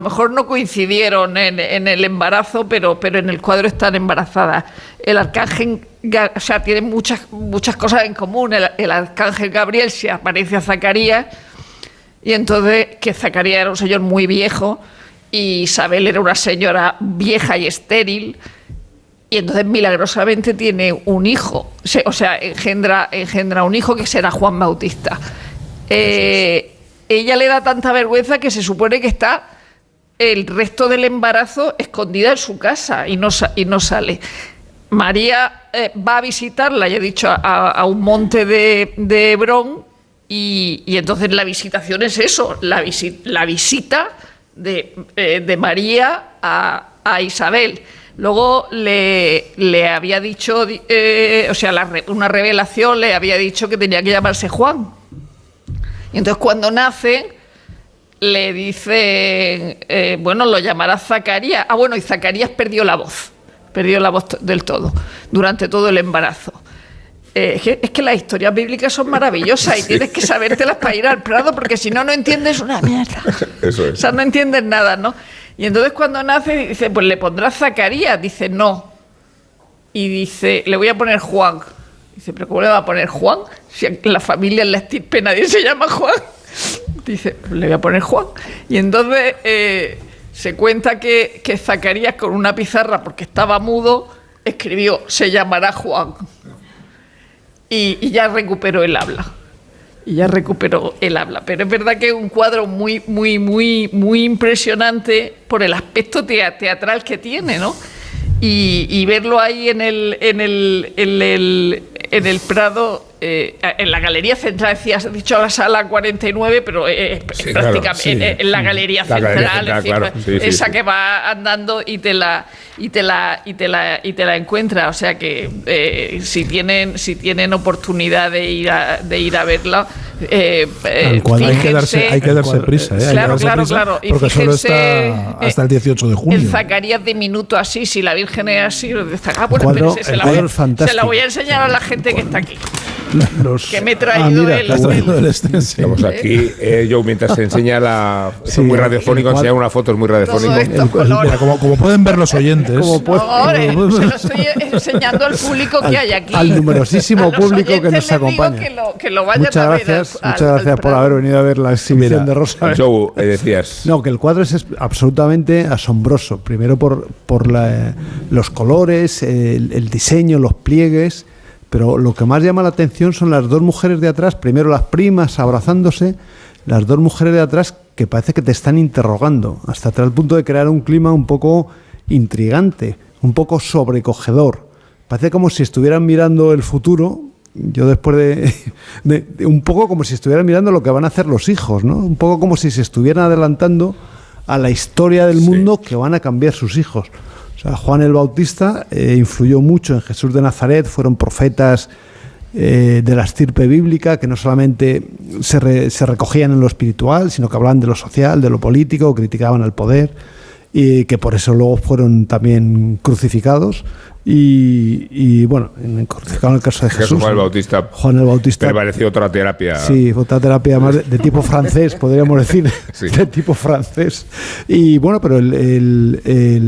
lo mejor no coincidieron en el embarazo, pero en el cuadro están embarazadas. El arcángel, o sea, tienen muchas cosas en común. El arcángel Gabriel se aparece a Zacarías, y entonces, que Zacarías era un señor muy viejo, y Isabel era una señora vieja y estéril, y entonces milagrosamente tiene un hijo, o sea, engendra un hijo que será Juan Bautista. Ella le da tanta vergüenza que se supone que está el resto del embarazo escondida en su casa y no sale. María va a visitarla, ya he dicho, a un monte de Hebrón, y entonces la visitación es eso, la visita de María a Isabel. Luego le había dicho, o sea, una revelación le había dicho que tenía que llamarse Juan. Y entonces cuando nace, le dicen, bueno, lo llamará Zacarías. Ah, bueno, y Zacarías perdió la voz del todo, durante todo el embarazo. Es que las historias bíblicas son maravillosas y tienes que sabértelas para ir al Prado, porque si no, no entiendes una mierda. Eso es. O sea, no entiendes nada, ¿no? Y entonces cuando nace, dice, pues le pondrás Zacarías. Dice, no. Y dice, le voy a poner Juan. Dice, ¿pero cómo le va a poner Juan? Si en la familia, en la estirpe, nadie se llama Juan. Dice, pues le voy a poner Juan. Y entonces se cuenta que Zacarías, con una pizarra, porque estaba mudo, escribió, se llamará Juan. Y ya recuperó el habla. Pero es verdad que es un cuadro muy, muy, muy, muy impresionante por el aspecto teatral que tiene, ¿no? Y verlo ahí en el Prado, en la galería central, has dicho la sala 49, pero sí, prácticamente claro, sí. En la galería central, es decir, claro, sí, esa sí, que va andando y te la encuentras. O sea que si tienen oportunidad de ir a verla, al cual hay que darse prisa, claro. Y porque solo está hasta el 18 de junio. El Zacarías diminuto así, si la Virgen es así, se la voy a enseñar a la gente que está aquí. Que me he traído el stencil. Estamos aquí, yo mientras te enseña es muy radiofónico, enseñar una foto es muy radiofónico. Como pueden ver los oyentes. Ahora se lo estoy enseñando al público que hay aquí. Al numerosísimo público que nos acompaña. Que lo vayan muchas gracias, a ver muchas gracias por haber venido a ver la exhibición de Rosa. Joe, decías. No, que el cuadro es absolutamente asombroso. Primero por los colores, el diseño, los pliegues. Pero lo que más llama la atención son las dos mujeres de atrás, primero las primas abrazándose, las dos mujeres de atrás que parece que te están interrogando, hasta tal punto de crear un clima un poco intrigante, un poco sobrecogedor. Parece como si estuvieran mirando el futuro, yo después de un poco como si estuvieran mirando lo que van a hacer los hijos, ¿no? Un poco como si se estuvieran adelantando a la historia del mundo que van a cambiar sus hijos. O sea, Juan el Bautista influyó mucho en Jesús de Nazaret, fueron profetas de la estirpe bíblica que no solamente se recogían en lo espiritual, sino que hablaban de lo social, de lo político, criticaban al poder, y que por eso luego fueron también crucificados. Y bueno, crucificado en el caso de Jesús. Juan el Bautista prevaleció otra terapia. Sí, otra terapia más de tipo francés, podríamos decir, sí. De tipo francés. Y bueno, pero el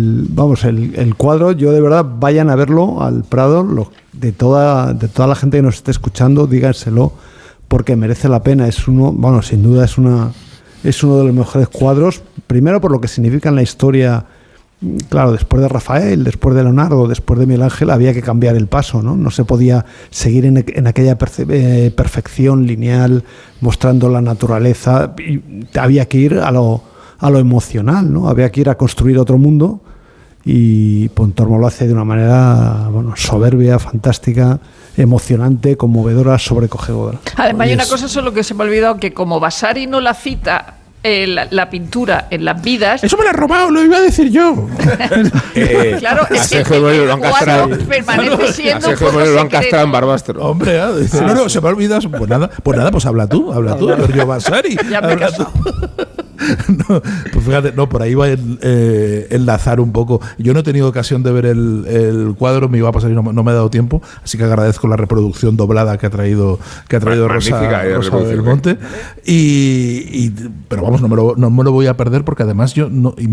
cuadro, yo de verdad, vayan a verlo al Prado, de toda la gente que nos esté escuchando, díganselo, porque merece la pena. Sin duda es uno de los mejores cuadros, primero por lo que significa en la historia. Claro, después de Rafael, después de Leonardo, después de Miguel Ángel, había que cambiar el paso, ¿no? No se podía seguir en aquella perfección lineal, mostrando la naturaleza. Y había que ir a lo emocional, ¿no? Había que ir a construir otro mundo, y Pontormo lo hace de una manera soberbia, fantástica, emocionante, conmovedora, sobrecogedora. Además, hay una cosa solo que se me ha olvidado, que como Vasari no la cita la pintura en las vidas. Eso me lo ha robado, lo iba a decir yo. Claro, es que lo han castrado. Permanece siendo lo han castrado en Barbastro. Hombre, no, se me ha olvidado. Pues nada, pues habla tú, a ver yo Vasari. Ya me he casado. No, pues fíjate, no, por ahí va a enlazar un poco. Yo no he tenido ocasión de ver el cuadro, me iba a pasar y no me ha dado tiempo, así que agradezco la reproducción doblada que ha traído Rosa del Monte. Pero vamos, no me lo voy a perder porque además yo no